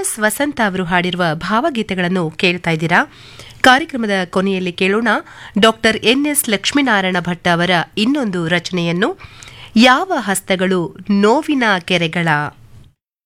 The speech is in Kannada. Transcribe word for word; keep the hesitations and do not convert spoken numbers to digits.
ಎಸ್ ವಸಂತ ಅವರು ಹಾಡಿರುವ ಭಾವಗೀತೆಗಳನ್ನು ಕೇಳ್ತಾ ಇದ್ದೀರಾ. ಕಾರ್ಯಕ್ರಮದ ಕೊನೆಯಲ್ಲಿ ಕೇಳೋಣ doctor N S Lakshminarayana Bhat ಅವರ ಇನ್ನೊಂದು ರಚನೆಯನ್ನು, ಯಾವ ಹಸ್ತಗಳು ನೋವಿನ ಕೆರೆಗಳ.